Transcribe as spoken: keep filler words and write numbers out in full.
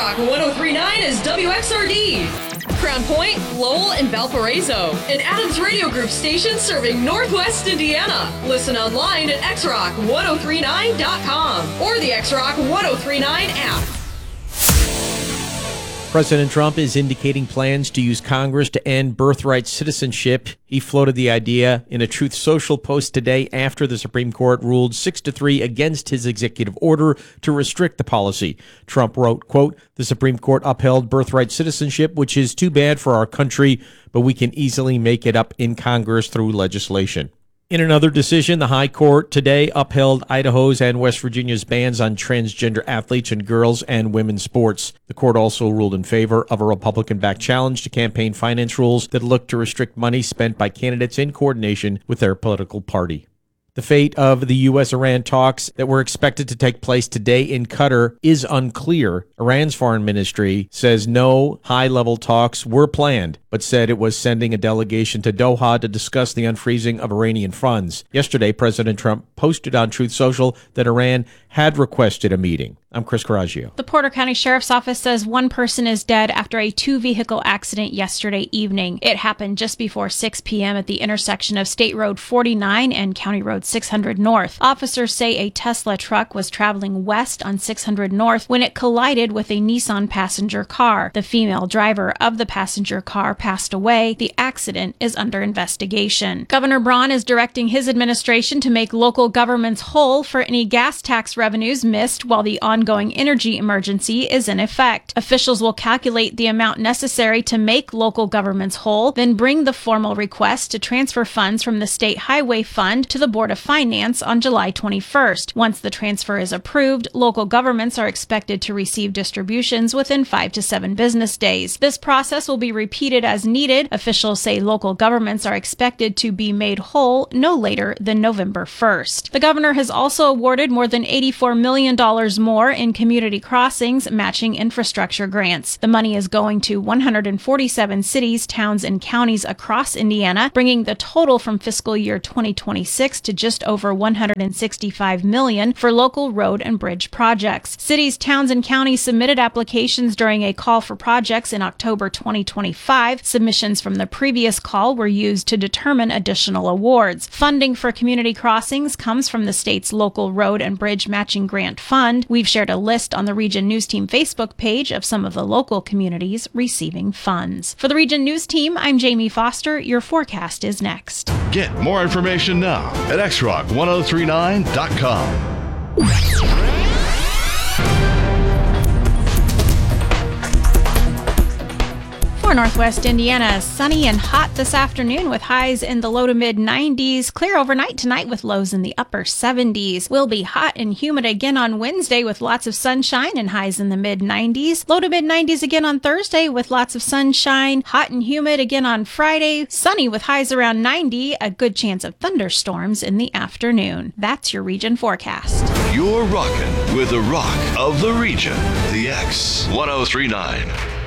X-Rock one oh three point nine is W X R D. Crown Point, Lowell, and Valparaiso. An Adams Radio Group station serving Northwest Indiana. Listen online at x rock ten thirty-nine dot com or the X-Rock ten thirty-nine app. President Trump is indicating plans to use Congress to end birthright citizenship. He floated the idea in a Truth Social post today after the Supreme Court ruled six to three against his executive order to restrict the policy. Trump wrote, quote, "The Supreme Court upheld birthright citizenship, which is too bad for our country, but we can easily make it up in Congress through legislation." In another decision, the High Court today upheld Idaho's and West Virginia's bans on transgender athletes in girls and women's sports. The court also ruled in favor of a Republican-backed challenge to campaign finance rules that look to restrict money spent by candidates in coordination with their political party. The fate of the U S Iran talks that were expected to take place today in Qatar is unclear. Iran's foreign ministry says no high-level talks were planned, but said it was sending a delegation to Doha to discuss the unfreezing of Iranian funds. Yesterday, President Trump posted on Truth Social that Iran had requested a meeting. I'm Chris Coraggio. The Porter County Sheriff's Office says one person is dead after a two-vehicle accident yesterday evening. It happened just before six p.m. at the intersection of State Road forty-nine and County Road six hundred North. Officers say a Tesla truck was traveling west on six hundred North when it collided with a Nissan passenger car. The female driver of the passenger car passed away. The accident is under investigation. Governor Braun is directing his administration to make local governments whole for any gas tax revenues missed while the ongoing energy emergency is in effect. Officials will calculate the amount necessary to make local governments whole, then bring the formal request to transfer funds from the State Highway Fund to the Board of Finance on July twenty-first. Once the transfer is approved, local governments are expected to receive distributions within five to seven business days. This process will be repeated as needed. Officials say local governments are expected to be made whole no later than November first. The governor has also awarded more than eighty-four million dollars more in Community Crossings matching infrastructure grants. The money is going to one hundred forty-seven cities, towns, and counties across Indiana, bringing the total from fiscal year twenty twenty-six to just over one hundred sixty-five million dollars for local road and bridge projects. Cities, towns, and counties submitted applications during a call for projects in October twenty twenty-five. Submissions from the previous call were used to determine additional awards. Funding for Community Crossings comes from the state's local road and bridge matching grant fund. We've shared a list on the Region News Team Facebook page of some of the local communities receiving funds. For the Region News Team, I'm Jamie Foster. Your forecast is next. Get more information now at x rock ten thirty-nine dot com. For Northwest Indiana, sunny and hot this afternoon with highs in the low to mid nineties. Clear overnight tonight with lows in the upper seventies. Will be hot and humid again on Wednesday with lots of sunshine and highs in the mid nineties. Low to mid nineties again on Thursday with lots of sunshine. Hot and humid again on Friday. Sunny with highs around ninety. A good chance of thunderstorms in the afternoon. That's your region forecast. You're rocking with the rock of the region, the X ten thirty-nine.